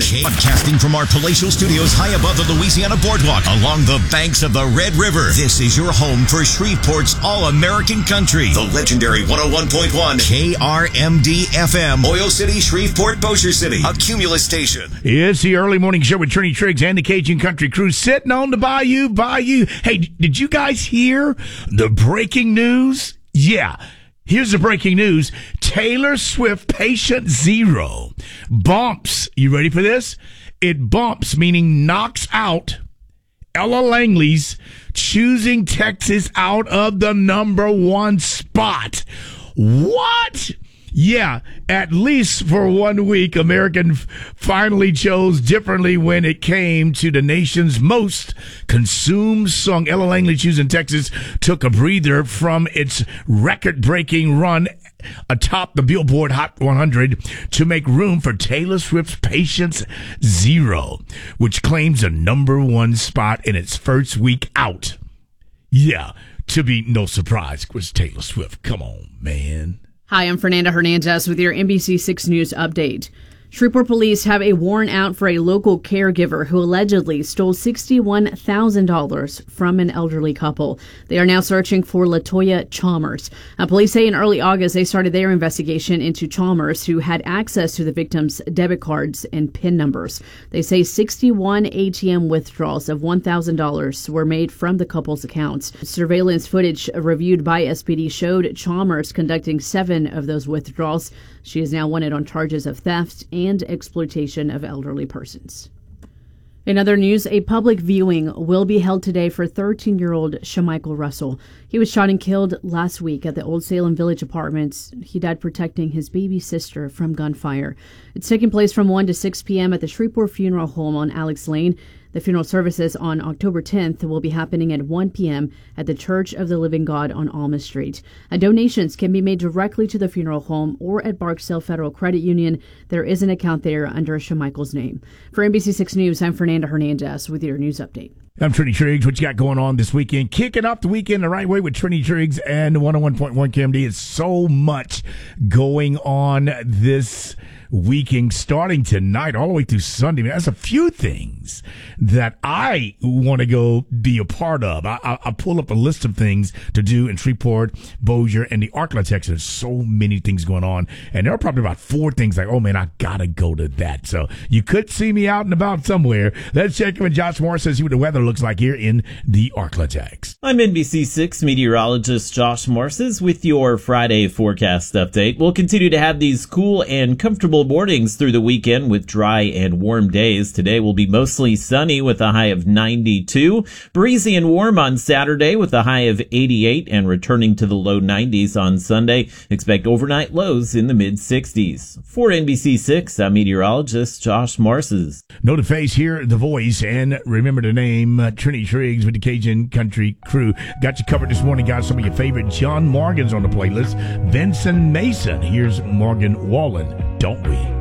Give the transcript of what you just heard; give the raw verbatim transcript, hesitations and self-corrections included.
Broadcasting from our palatial studios high above the Louisiana Boardwalk along the banks of the Red River. This is your home for Shreveport's All-American Country. The legendary one oh one point one K R M D F M. Oil City, Shreveport, Bossier City. A Cumulus station. It's the early morning show with Trini Triggs and the Cajun Country Crew sitting on the bayou, bayou. Hey, did you guys hear the breaking news? Yeah. Here's the breaking news. Taylor Swift Patient Zero bumps. You ready for this? It bumps, meaning knocks out Ella Langley's Choosing Texas out of the number one spot. What? Yeah, at least for one week, American f- finally chose differently when it came to the nation's most consumed song. Ella Langley, Choosing Texas, took a breather from its record-breaking run atop the Billboard Hot one hundred to make room for Taylor Swift's Patient Zero, which claims a number one spot in its first week out. Yeah, to be no surprise, was Taylor Swift. Come on, man. Hi, I'm Fernanda Hernandez with your N B C six News update. Shreveport police have a warrant out for a local caregiver who allegedly stole sixty-one thousand dollars from an elderly couple. They are now searching for Latoya Chalmers. Uh, police say in early August they started their investigation into Chalmers, who had access to the victim's debit cards and PIN numbers. They say sixty-one A T M withdrawals of one thousand dollars were made from the couple's accounts. Surveillance footage reviewed by S P D showed Chalmers conducting seven of those withdrawals. She is now wanted on charges of theft and exploitation of elderly persons. In other news, a public viewing will be held today for thirteen-year-old Shamichael Russell. He was shot and killed last week at the Old Salem Village Apartments. He died protecting his baby sister from gunfire. It's taking place from one to six p.m. at the Shreveport Funeral Home on Alex Lane. The funeral services on October tenth will be happening at one p.m. at the Church of the Living God on Alma Street. And donations can be made directly to the funeral home or at Barksdale Federal Credit Union. There is an account there under Shamichael's name. For N B C six News, I'm Fernanda Hernandez with your news update. I'm Trini Triggs. What you got going on this weekend? Kicking off the weekend the right way with Trini Triggs and one oh one point one K M D. It's so much going on this weekend, starting tonight all the way through Sunday. Man, that's a few things that I want to go be a part of. I, I, I pull up a list of things to do in Shreveport, Bossier, and the Arklatex. There's so many things going on, and there are probably about four things like, oh man, I gotta go to that. So you could see me out and about somewhere. Let's check in with Josh Morris and see what the weather looks like here in the Arklatex. I'm N B C six meteorologist Josh Morses with your Friday forecast update. We'll continue to have these cool and comfortable mornings through the weekend with dry and warm days. Today will be mostly sunny with a high of ninety-two. Breezy and warm on Saturday with a high of eighty-eight and returning to the low nineties on Sunday. Expect overnight lows in the mid sixties. For N B C six, I'm meteorologist Josh Morses. Know the face, hear the voice, and remember the name, uh, Trini Triggs with the Cajun Country Crew. Got you covered this morning, guys. Some of your favorite John Morgan's on the playlist. Benson Mason. Here's Morgan Wallen. Don't we?